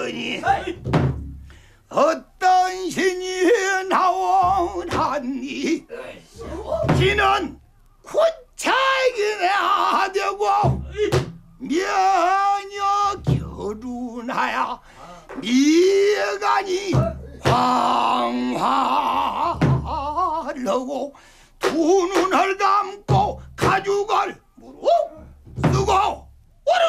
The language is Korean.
하더니 어떤 신이 나오나니 지는 구차이나 되고 면역 결혼하야 미간이 황화하려고 두 눈을 감고 가죽을 무릎